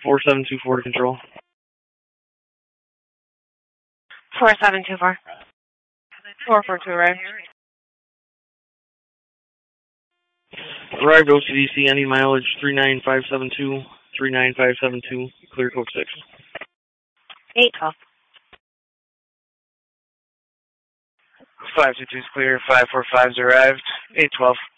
4724 to control. 4724. 442 arrived. Arrived OCDC, ending mileage 39572, 39572, clear code 6. 812. 522 is clear, 545's arrived, 812.